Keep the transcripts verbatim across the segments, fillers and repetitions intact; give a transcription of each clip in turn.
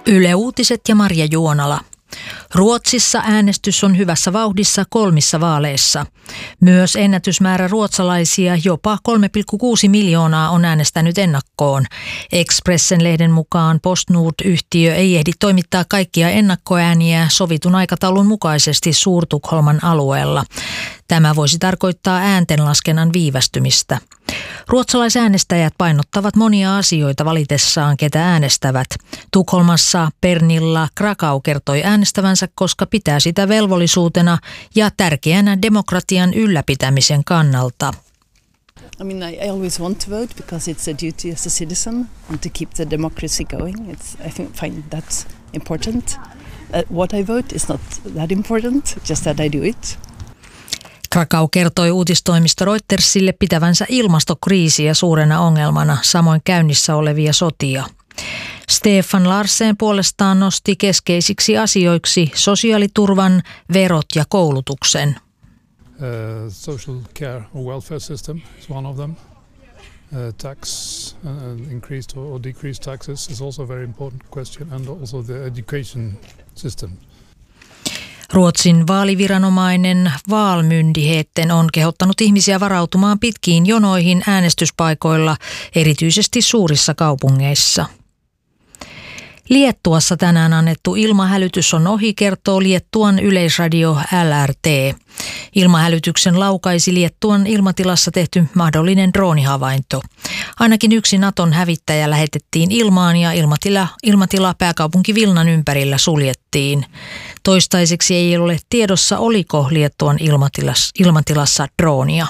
Yle Uutiset ja Marja Juonala. Ruotsissa äänestys on hyvässä vauhdissa kolmissa vaaleissa. Myös ennätysmäärä ruotsalaisia, jopa kolme pilkku kuusi miljoonaa, on äänestänyt ennakkoon. Expressen-lehden mukaan PostNord-yhtiö ei ehdi toimittaa kaikkia ennakkoääniä sovitun aikataulun mukaisesti Suur-Tukholman alueella. Tämä voisi tarkoittaa ääntenlaskennan viivästymistä. Ruotsalaisäänestäjät painottavat monia asioita valitessaan, ketä äänestävät. Tukholmassa Pernilla Krakau kertoi äänestävänsä, koska pitää sitä velvollisuutena ja tärkeänä demokratian ylläpitämisen kannalta. I mean, I, I always want to vote because it's a duty as a citizen and to keep the democracy going. It's, I think, find that's important. Uh, what I vote is not that important, just that I do it. Krakau kertoi uutistoimisto Reutersille pitävänsä ilmastokriisiä suurena ongelmana, samoin käynnissä olevia sotia. Stefan Larsen puolestaan nosti keskeisiksi asioiksi sosiaaliturvan, verot ja koulutuksen. Uh, social care or welfare system is one of them. Uh, tax, uh, increased or decreased taxes is also a very important question, and also the education system. Ruotsin vaaliviranomainen Valmyndigheten on kehottanut ihmisiä varautumaan pitkiin jonoihin äänestyspaikoilla, erityisesti suurissa kaupungeissa. Liettuassa tänään annettu ilmahälytys on ohi, kertoo Liettuan yleisradio L R T. Ilmahälytyksen laukaisi Liettuan ilmatilassa tehty mahdollinen droonihavainto. Ainakin yksi Naton hävittäjä lähetettiin ilmaan ja ilmatila, ilmatila pääkaupunki Vilnan ympärillä suljettiin. Toistaiseksi ei ole tiedossa, oliko Liettuan ilmatilassa, ilmatilassa droonia.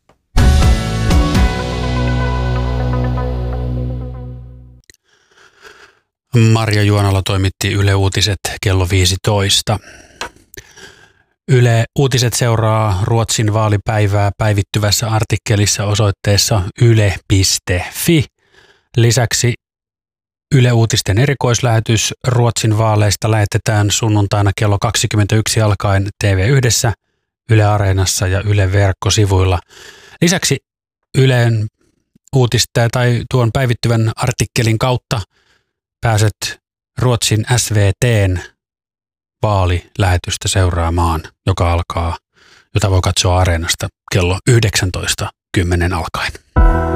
Marja Juonala toimitti Yle Uutiset kello viisitoista. Yle Uutiset seuraa Ruotsin vaalipäivää päivittyvässä artikkelissa osoitteessa yle piste fi. Lisäksi Yle Uutisten erikoislähetys Ruotsin vaaleista lähetetään sunnuntaina kello kaksikymmentäyksi alkaen T V yhdessä, Yle Areenassa ja Yle verkkosivuilla. Lisäksi Ylen uutista tai tuon päivittyvän artikkelin kautta pääset Ruotsin S V T:n vaalilähetystä seuraamaan, joka alkaa, jota voi katsoa Areenasta kello yhdeksäntoista kymmenen alkaen.